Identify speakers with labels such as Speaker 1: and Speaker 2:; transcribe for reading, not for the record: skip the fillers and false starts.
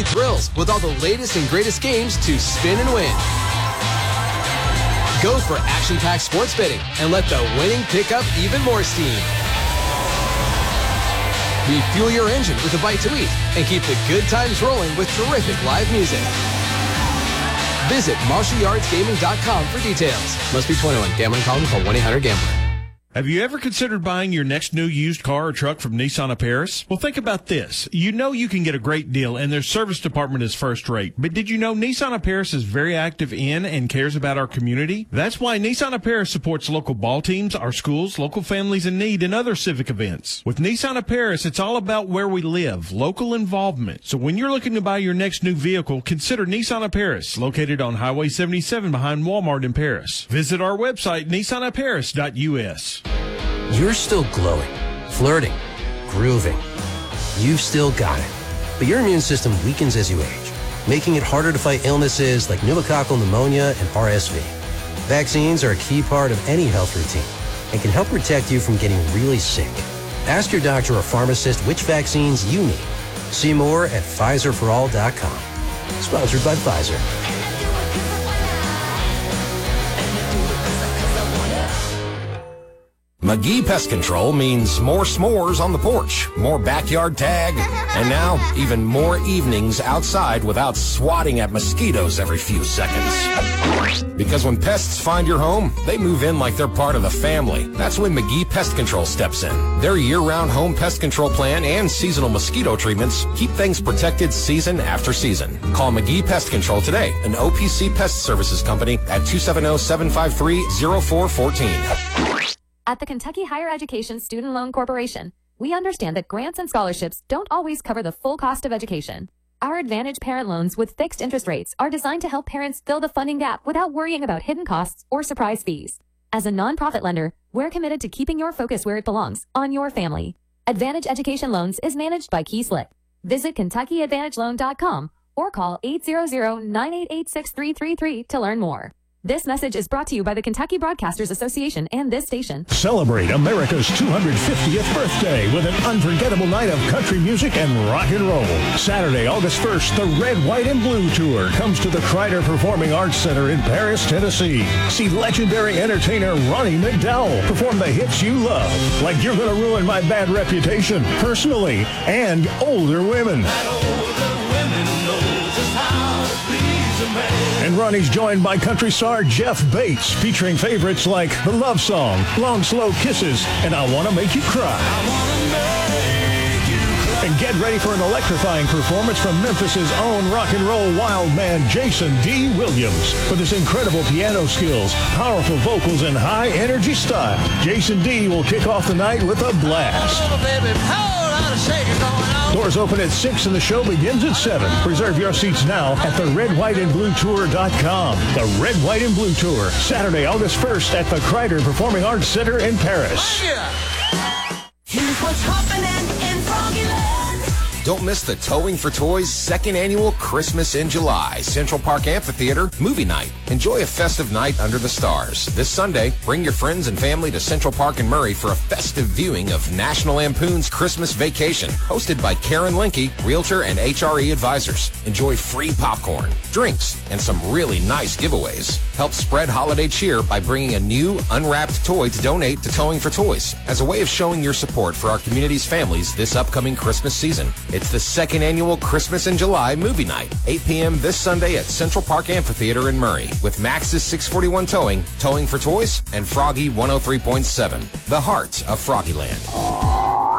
Speaker 1: Froggy Thrills with all the latest and greatest games to spin and win. Go for action-packed sports betting and let the winning pick up even more steam. Refuel your engine with a bite to eat and keep the good times rolling with terrific live music. Visit MartialYardsGaming.com for details. Must be 21. Gambling problem? Call 1-800-GAMBLER.
Speaker 2: Have you ever considered buying your next new used car or truck from Nissan of Paris? Well, think about this. You know you can get a great deal, and their service department is first rate. But did you know Nissan of Paris is very active in and cares about our community? That's why Nissan of Paris supports local ball teams, our schools, local families in need, and other civic events. With Nissan of Paris, it's all about where we live, local involvement. So when you're looking to buy your next new vehicle, consider Nissan of Paris, located on Highway 77 behind Walmart in Paris. Visit our website, nissanofparis.us.
Speaker 3: You're still glowing, flirting, grooving. You've still got it. But your immune system weakens as you age, making it harder to fight illnesses like pneumococcal pneumonia and RSV. Vaccines are a key part of any health routine and can help protect you from getting really sick. Ask your doctor or pharmacist which vaccines you need. See more at PfizerForAll.com. Sponsored by Pfizer.
Speaker 4: McGee Pest Control means more s'mores on the porch, more backyard tag, and now even more evenings outside without swatting at mosquitoes every few seconds. Because when pests find your home, they move in like they're part of the family. That's when McGee Pest Control steps in. Their year-round home pest control plan and seasonal mosquito treatments keep things protected season after season. Call McGee Pest Control today, an OPC Pest Services company at 270-753-0414.
Speaker 5: At the Kentucky Higher Education Student Loan Corporation, we understand that grants and scholarships don't always cover the full cost of education. Our Advantage Parent Loans with fixed interest rates are designed to help parents fill the funding gap without worrying about hidden costs or surprise fees. As a nonprofit lender, we're committed to keeping your focus where it belongs, on your family. Advantage Education Loans is managed by Key Slick. Visit KentuckyAdvantageLoan.com or call 800-988-6333 to learn more. This message is brought to you by the Kentucky Broadcasters Association and this station.
Speaker 6: Celebrate America's 250th birthday with an unforgettable night of country music and rock and roll. Saturday, August 1st, the Red, White, and Blue Tour comes to the Kreider Performing Arts Center in Paris, Tennessee. See legendary entertainer Ronnie McDowell perform the hits you love, like You're Gonna Ruin My Bad Reputation, Personally, and Older Women. And Ronnie's joined by country star Jeff Bates, featuring favorites like The Love Song, Long Slow Kisses, and I Wanna Make You Cry. And get ready for an electrifying performance from Memphis's own rock and roll wild man, Jason D. Williams. With his incredible piano skills, powerful vocals, and high-energy style, Jason D. will kick off the night with a blast. Doors open at 6 and the show begins at 7. Reserve your seats now at the redwhiteandbluetour.com. The Red, White, and Blue Tour, Saturday, August 1st at the Kreider Performing Arts Center in Paris.
Speaker 7: Oh, yeah. Here's what's happening in Froggyland.
Speaker 4: Don't miss the Towing for Toys second annual Christmas in July Central Park Amphitheater Movie Night. Enjoy a festive night under the stars. This Sunday, bring your friends and family to Central Park in Murray for a festive viewing of National Lampoon's Christmas Vacation, hosted by Karen Linke, Realtor and HRE Advisors. Enjoy free popcorn, drinks, and some really nice giveaways. Help spread holiday cheer by bringing a new, unwrapped toy to donate to Towing for Toys as a way of showing your support for our community's families this upcoming Christmas season. It's the second annual Christmas in July Movie Night, 8 p.m. this Sunday at Central Park Amphitheater in Murray, with Max's 641 Towing, Towing for Toys, and Froggy 103.7, the heart of Froggyland.